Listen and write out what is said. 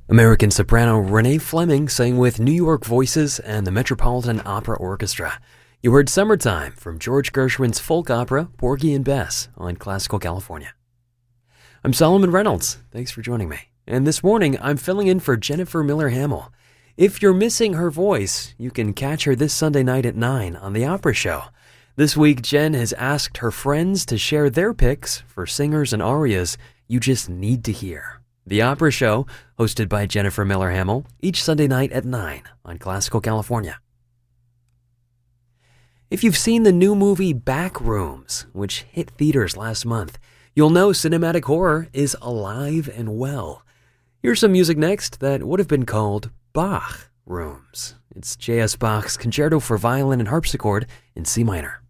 American soprano Renee Fleming sang with New York Voices and the Metropolitan Opera Orchestra. You heard Summertime from George Gershwin's folk opera Porgy and Bess on Classical California. I'm Solomon Reynolds. Thanks for joining me. And this morning, I'm filling in for Jennifer Miller Hamill. If you're missing her voice, you can catch her this Sunday night at 9 on The Opera Show. This week, Jen has asked her friends to share their picks for singers and arias you just need to hear. The Opera Show, hosted by Jennifer Miller Hamill, each Sunday night at 9 on Classical California. If you've seen the new movie Backrooms, which hit theaters last month, you'll know cinematic horror is alive and well. Here's some music next that would have been called Bach Rooms. It's J.S. Bach's Concerto for Violin and Harpsichord in C minor.